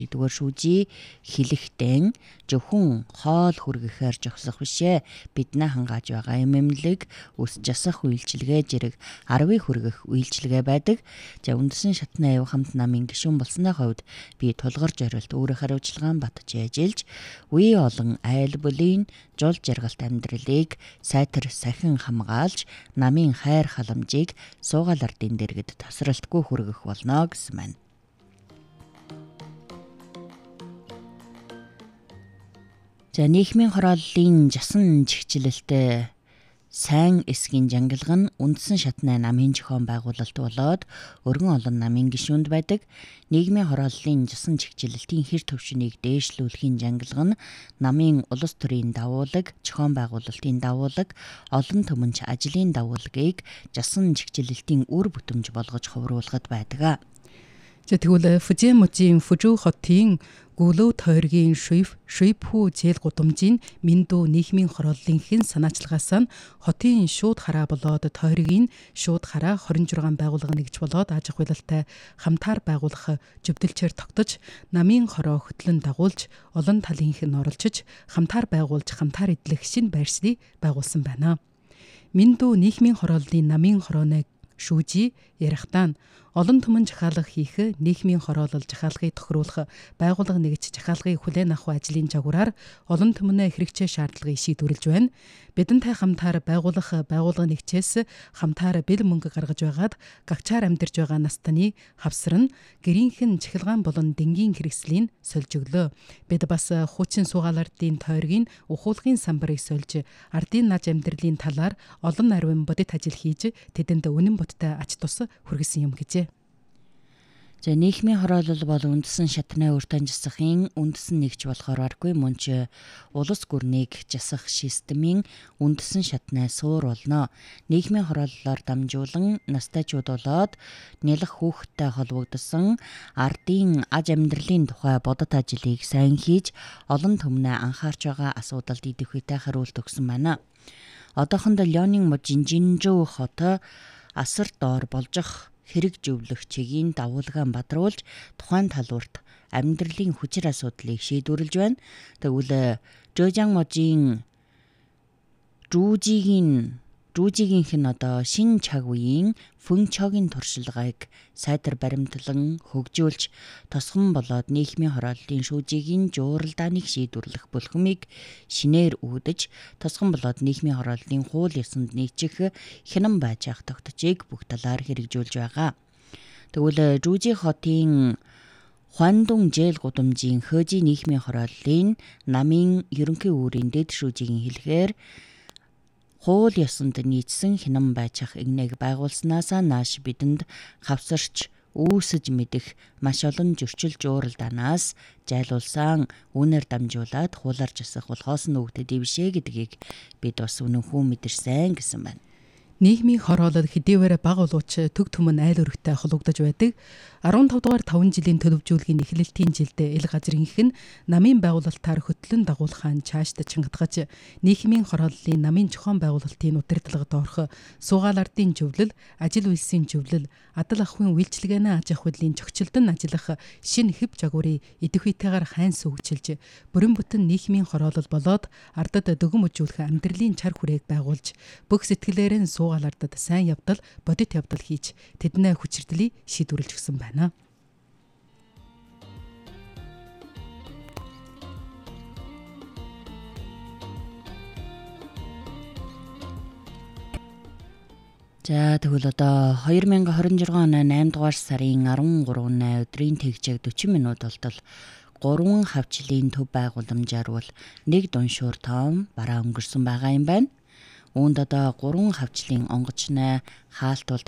Идгээр шүүжи хэлэхдээ зөвхөн хоол хүргэхээр зогсох бишээ. Биднээ хангааж байгаа эмэмлэг өс жасах үйлчилгээ зэрэг 10 хүргэх үйлчилгээ байдаг. За үндэсэн шатны аюу хамт намын гишүүн болсны хувьд би тулгарч орилт өөрөөр хариуцлагаан батж ажиллаж үе олон айл бүлийн жол жаргалт амьдралыг сайтар сахин хамгаалж намын хайр халамжийг суугаал ардын дэргэд тасралтгүй хүргэх болно гэсэн байна. За нийгмийн хорооллын жасан чигчлэлтэй сайн эсгийн жангалга нь үндсэн шатны намын зохион байгуулалт болоод өргөн олон намын гишүүнд байдаг. Нийгмийн хорооллын жасан чигчлэлтийн хэр төвшнийг дээшлүүлэхийн жангалга нь намын улс төрийн дагуулаг, зохион байгуулалтын дагуулаг, олон түмэнч ажлын дагуулгыг жасан чигчлэлтийн үр бүтэмж болгож хувруулахад байдаг. Тэгвэл Фужимужийн Фужу хотын Гүлүү тойргийн Шуйпхүү зээл гудамжийн Миндүү нийгмийн хорооллын хэн санаачлагаас нь хотын шууд хараа болоод тойргийн шууд хараа 26 байгууллага нэгж болоод аж ахуй хялбартай хамтаар байгуулах зөвдөлчээр тогтож намын хороо хөтлөн дагуулж олон талын хэн оролцож хамтаар байгуулж хамтаар эдлэх шинэ байршлыг байгуулсан байна. Миндүү нийгмийн хорооллын намын хорооны шүүжи ярихтаа олон түмэн жахаалга хийх нийгмийн хороолол жахаалгыг тохируулах байгууллага нэгж жахаалгыг хүлээн авах ажлын жагвараар олон түмэнэ хэрэгцээ шаардлагыг шийдвэрлэж байна. Бидэнтэй хамтаар байгууллага нэгчээс хамтаар бэл мөнгө гаргаж байгаад гагчаар амьдарч байгаа настаны хавсар нь гэрийнхэн чахилгаан болон дэнгийн хэрэгслийн сольж өглөө. Бид бас хуучин суугаал ардын тойргийн ухуулгын самбарыг сольж ардын наж амьдралын талаар олон ариун бодит ажил хийж тэдэнд үнэн бодиттой ач тус хүргэсэн юм гэжээ. За нийгмийн хороолол бол үндсэн шатны өртөн жасахын үндсэн нэгж болохоор аргүй мөн ч улс гүрнийг жасах системийн үндсэн шатны суур болно. Нийгмийн хорооллоор дамжуулан настайчууд болоод нялх хүүхдтэй холбогдсон ардын аж амьдралын тухай бодит ажлыг сайн хийж олон түмнээ анхаарч байгаа асуудалд идэвхтэй хариулт өгсөн байна. Одоохондоо Ленин мужийн Жинжүү хот асар доор болж хэрэг зөвлөх чигийн дагуулгаан бадруулж тухайн талбарт амьдралын хүчир асуудлыг шийдвэрлэж байна. Тэгвэл Жожан мужийн Жужигийнх нь одоо шин цаг үеийн фүнчогийн туршлагыг сайтар баримтлан хөгжүүлж тосгон болоод нийгмийн хорооллын шүүжигийн жууралдааныг шийдвэрлэх бүлхмийг шинээр үүдэж тосгон болоод нийгмийн хорооллын хууль ёсонд нийцэх хянан байж ах тогтцыг бүх талаар хэрэгжүүлж байгаа. Тэгвэл Жужи хотын Хуандун зээл гудамжийн Хөжи нийгмийн хорооллын намын ерөнхий үүрийн дэд шүүжигийн хэлэхээр хууль ёсонд нийцсэн хянан байцах игнэг байгуулснаас нааш бидэнд хавсарч үүсэж мэдэх маш олон зөрчил жууралдаанаас жайлуулсан үнээр дамжуулаад хуулаар жасах болохоос нөгөөдөд ившээ гэдгийг бид бас үнэнхүү мэдэрсэн гэсэн байна. Нийгмийн хороолол хэдийгээр бага улууч төг түмэн айл өргөтэй холбогдож байдаг. 15 дугаар 5 жилийн төлөвжүүлгийн эхлэлтийн жилд эл газрынх нь намын байгуулалтаар хөтлөн дагуулхаан цаашд чангатгаж нийгмийн хорооллын намын зохион байгуулалтын удирдлагад орох суугаал ардын зөвлөл, ажил үйлсийн зөвлөл, адал ахуйн үйлчилгээний аж ахуйлын зохицолдон ажиллах шинэ хэв жагварыг идэвхтэйгээр хайнс хөгжилж бүрэн бүтэн нийгмийн хороолол болоод ардад дөгөм өжүүлэх амьдралын чар хүрээг байгуулж бүх сэтгэлээрээ суугаал ардад сайн явдал, бодит явдал хийж тэдний хүчирдлийг шийдвэрлэж өгсөн байна. За тэгвэл одоо 2026 оны 8 дугаар сарын 13-ны өдрийн тэгжээг 40 минут болтол 3 хавчлын төв байгууламжаар бол нэг дуншуур тоон бараа өнгөрсөн байгаа юм байна. Үүнд одоо 3 хавчлын онгоцны хаалт бол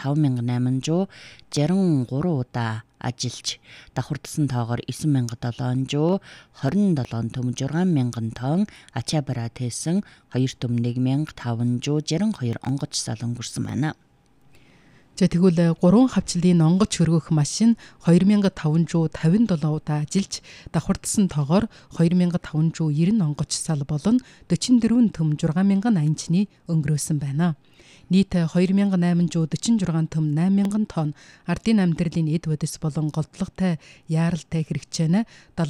5863 удаа ажиллаж давхардсан тоогоор 9727 27 төм 6000 тонн ачаа бараа тээсэн 2 төм 1562 онгоц сал өнгөрсөн байна. Тэгвэл 3 хавчлын онгоц хөргөх машин 2557 удаа ажиллаж давхардсан тоогоор 2590 онгоц сал болон 44 төм 6080-ны өнгөрөөсөн байна. Нийт 2846 төм 8000 тонн ардын амьдралын эд бодис болон голдлоготой яаралтай хэрэгцээнэ